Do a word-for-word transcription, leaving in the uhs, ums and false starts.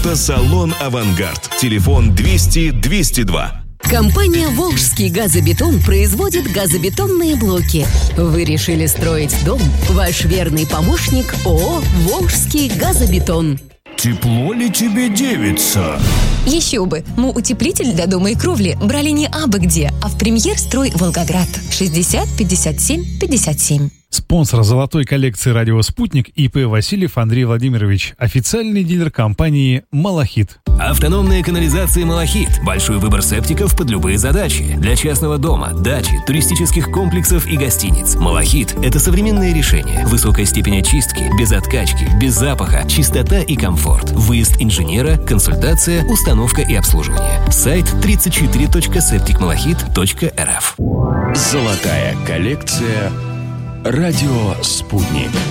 Автосалон «Авангард». Телефон двести двести два. Компания «Волжский газобетон» производит газобетонные блоки. Вы решили строить дом? Ваш верный помощник ООО «Волжский газобетон». Тепло ли тебе, девица? Еще бы! Мы утеплитель для дома и кровли брали не абы где, а в «Премьер-строй Волгоград». шестьдесят пятьдесят семь пятьдесят семь. Спонсор золотой коллекции «Радио Спутник» ИП Васильев Андрей Владимирович. Официальный дилер компании «Малахит». Автономная канализация «Малахит». Большой выбор септиков под любые задачи. Для частного дома, дачи, туристических комплексов и гостиниц. «Малахит» — это современное решение. Высокая степень очистки, без откачки, без запаха, чистота и комфорт. Выезд инженера, консультация, установка и обслуживание. Сайт тридцать четыре точка септик малахит точка эр эф. Золотая коллекция «Радио Спутник».